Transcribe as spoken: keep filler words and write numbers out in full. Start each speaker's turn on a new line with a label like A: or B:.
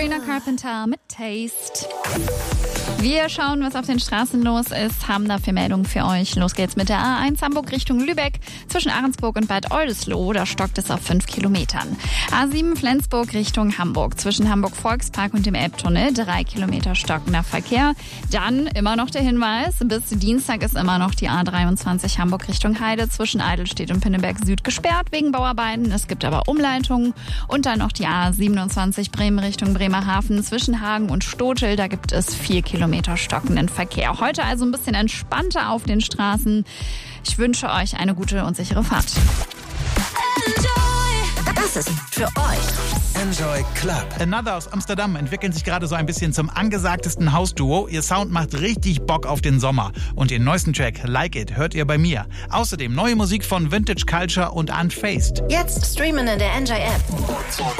A: Sabrina Carpenter mit Taste. Wir schauen, was auf den Straßen los ist, haben dafür Meldungen für euch. Los geht's mit der A eins Hamburg Richtung Lübeck. Zwischen Ahrensburg und Bad Oldesloe, da stockt es auf fünf Kilometern. A sieben Flensburg Richtung Hamburg. Zwischen Hamburg Volkspark und dem Elbtunnel, drei Kilometer stockender Verkehr. Dann immer noch der Hinweis, bis Dienstag ist immer noch die A dreiundzwanzig Hamburg Richtung Heide. Zwischen Eidelstedt und Pinneberg Süd gesperrt wegen Bauarbeiten. Es gibt aber Umleitungen. Und dann noch die A siebenundzwanzig Bremen Richtung Bremerhaven. Zwischen Hagen und Stotel, da gibt es vier Kilometer stockenden Verkehr. Heute also ein bisschen entspannter auf den Straßen. Ich wünsche euch eine gute und sichere Fahrt.
B: Das ist für euch
C: Enjoy Club.
D: Another aus Amsterdam entwickeln sich gerade so ein bisschen zum angesagtesten Hausduo. Ihr Sound macht richtig Bock auf den Sommer. Und den neuesten Track Like It hört ihr bei mir. Außerdem neue Musik von Vintage Culture und Unfaced.
B: jetzt streamen in der Enjoy App.